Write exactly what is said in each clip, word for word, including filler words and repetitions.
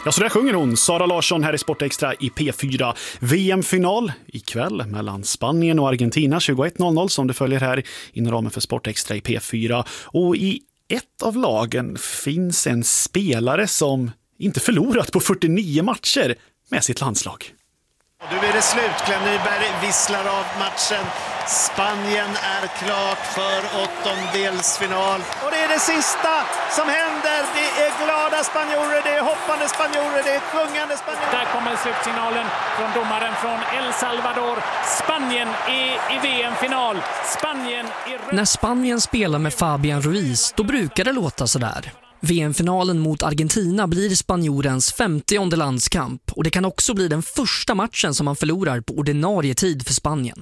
Ja, så där sjunger hon, Sara Larsson här i Sportextra i P fyra. V M-final ikväll mellan Spanien och Argentina tjugoett noll noll som det följer här inom ramen för Sportextra i P fyra. Och i ett av lagen finns en spelare som inte förlorat på fyrtionio matcher med sitt landslag. Nu är det slut. Glenn Nyberg visslar av matchen. Spanien är klart för åttondelsfinal. Och det är det sista som händer. Det är glada spanjorer, det är hoppande spanjorer, det är sjungande spanjorer. Där kommer slutsignalen från domaren från El Salvador. Spanien är i V M-final. Spanien är... När Spanien spelar med Fabian Ruiz, då brukar det låta så där. V M-finalen mot Argentina blir spanjorens femtionde landskamp och det kan också bli den första matchen som man förlorar på ordinarie tid för Spanien.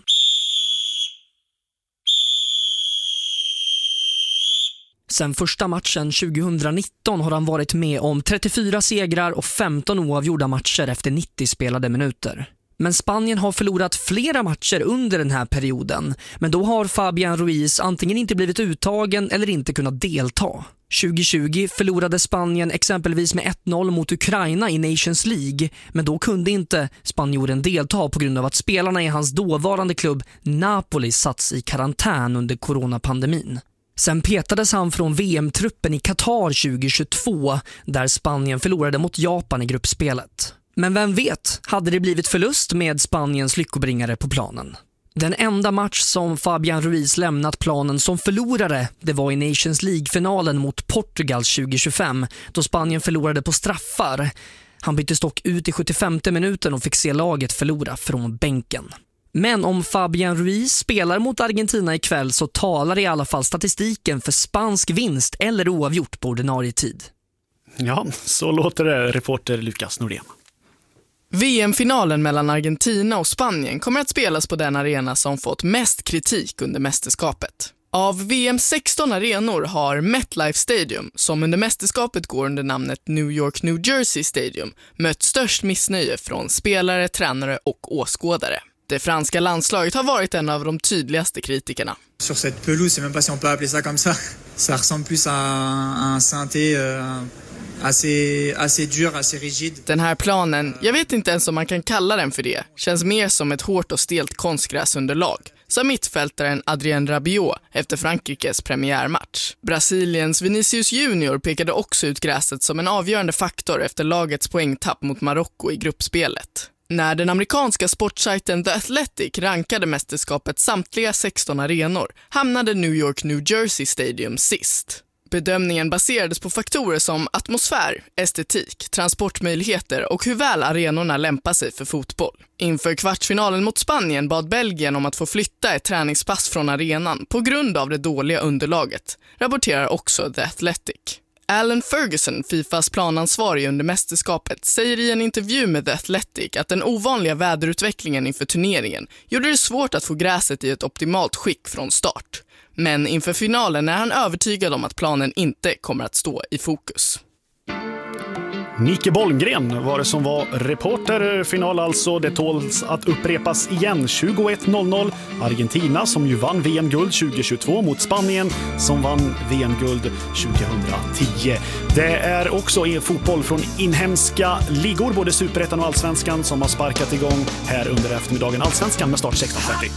Sen första matchen tjugonitton har han varit med om trettiofyra segrar och femton oavgjorda matcher efter nittio spelade minuter. Men Spanien har förlorat flera matcher under den här perioden, men då har Fabian Ruiz antingen inte blivit uttagen eller inte kunnat delta. tjugohundratjugo förlorade Spanien exempelvis med ett noll mot Ukraina i Nations League, men då kunde inte spanjoren delta på grund av att spelarna i hans dåvarande klubb Napoli satts i karantän under coronapandemin. Sen petades han från V M-truppen i Qatar tjugohundratjugotvå där Spanien förlorade mot Japan i gruppspelet. Men vem vet, hade det blivit förlust med Spaniens lyckobringare på planen? Den enda match som Fabian Ruiz lämnat planen som förlorare, det var i Nations League-finalen mot Portugal tjugohundratjugofem då Spanien förlorade på straffar. Han byttes dock ut i sjuttiofemte minuten och fick se laget förlora från bänken. Men om Fabian Ruiz spelar mot Argentina ikväll så talar i alla fall statistiken för spansk vinst eller oavgjort på ordinarie tid. Ja, så låter det, reporter Lukas Nordén. V M-finalen mellan Argentina och Spanien kommer att spelas på den arena som fått mest kritik under mästerskapet. Av V M:s sexton arenor har MetLife Stadium, som under mästerskapet går under namnet New York New Jersey Stadium, mött störst missnöje från spelare, tränare och åskådare. Det franska landslaget har varit en av de tydligaste kritikerna. Sur cette pelouse, c'est même pas si on peut appeler ça comme ça. Ça ressemble plus à un synthé euh, assez assez dur, assez rigide. Den här planen, jag vet inte ens om man kan kalla den för det. Känns mer som ett hårt och stelt konstgräsunderlag. Sa mittfältaren Adrien Rabiot efter Frankrikes premiärmatch. Brasiliens Vinicius Junior pekade också ut gräset som en avgörande faktor efter lagets poängtapp mot Marocko i gruppspelet. När den amerikanska sportsajten The Athletic rankade mästerskapets samtliga sexton arenor hamnade New York New Jersey Stadium sist. Bedömningen baserades på faktorer som atmosfär, estetik, transportmöjligheter och hur väl arenorna lämpar sig för fotboll. Inför kvartsfinalen mot Spanien bad Belgien om att få flytta ett träningspass från arenan på grund av det dåliga underlaget, rapporterar också The Athletic. Alan Ferguson, Fifas planansvarig under mästerskapet, säger i en intervju med The Athletic att den ovanliga väderutvecklingen inför turneringen gjorde det svårt att få gräset i ett optimalt skick från start. Men inför finalen är han övertygad om att planen inte kommer att stå i fokus. Nicke Bollgren var det som var reporter. Final alltså, det tåls att upprepas igen. tjugoett noll noll. Argentina som ju vann V M-guld tjugohundratjugotvå mot Spanien som vann V M-guld tjugohundratio. Det är också en fotboll från inhemska ligor, både Superettan och Allsvenskan, som har sparkat igång här under eftermiddagen. Allsvenskan med start sexton trettio.